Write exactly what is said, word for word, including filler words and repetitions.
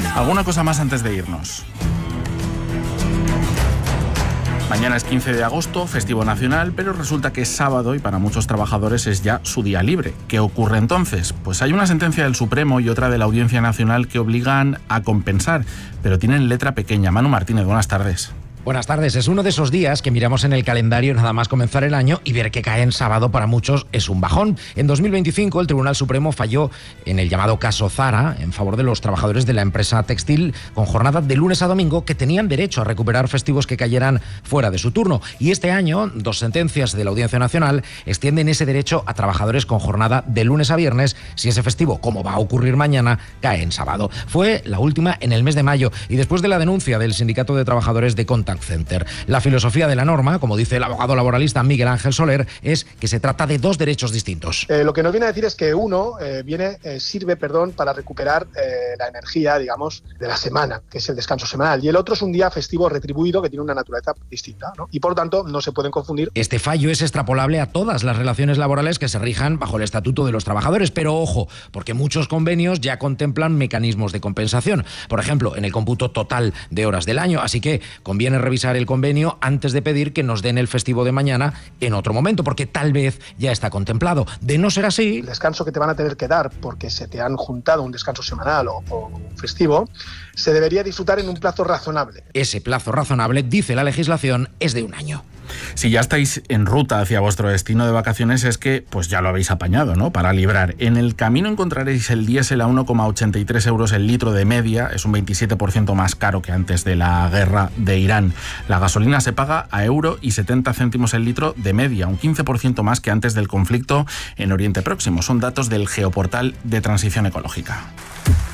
¿Alguna cosa más antes de irnos? Mañana es quince de agosto, festivo nacional, pero resulta que es sábado y para muchos trabajadores es ya su día libre. ¿Qué ocurre entonces? Pues hay una sentencia del Supremo y otra de la Audiencia Nacional que obligan a compensar, pero tienen letra pequeña. Manu Martínez, buenas tardes. Buenas tardes. Es uno de esos días que miramos en el calendario nada más comenzar el año y ver que cae en sábado para muchos es un bajón. En dos mil veinticinco el Tribunal Supremo falló en el llamado caso Zara en favor de los trabajadores de la empresa textil con jornada de lunes a domingo que tenían derecho a recuperar festivos que cayeran fuera de su turno. Y este año, dos sentencias de la Audiencia Nacional extienden ese derecho a trabajadores con jornada de lunes a viernes si ese festivo, como va a ocurrir mañana, cae en sábado. Fue la última en el mes de mayo y después de la denuncia del Sindicato de Trabajadores de Contact Center. La filosofía de la norma, como dice el abogado laboralista Miguel Ángel Soler, es que se trata de dos derechos distintos. Eh, lo que nos viene a decir es que uno eh, viene, eh, sirve perdón, para recuperar eh, la energía, digamos, de la semana, que es el descanso semanal, y el otro es un día festivo retribuido que tiene una naturaleza distinta, ¿no? Y por tanto no se pueden confundir. Este fallo es extrapolable a todas las relaciones laborales que se rijan bajo el Estatuto de los Trabajadores, pero ojo, porque muchos convenios ya contemplan mecanismos de compensación, por ejemplo, en el cómputo total de horas del año, así que conviene revisar el convenio antes de pedir que nos den el festivo de mañana en otro momento, porque tal vez ya está contemplado. De no ser así... El descanso que te van a tener que dar porque se te han juntado un descanso semanal o, o un festivo, se debería disfrutar en un plazo razonable. Ese plazo razonable, dice la legislación, es de un año. Si ya estáis en ruta hacia vuestro destino de vacaciones es que pues ya lo habéis apañado, ¿no? Para librar. En el camino encontraréis el diésel a uno coma ochenta y tres euros el litro de media, es un veintisiete por ciento más caro que antes de la guerra de Irán. La gasolina se paga a euro y setenta céntimos el litro de media, un quince por ciento más que antes del conflicto en Oriente Próximo. Son datos del Geoportal de Transición Ecológica.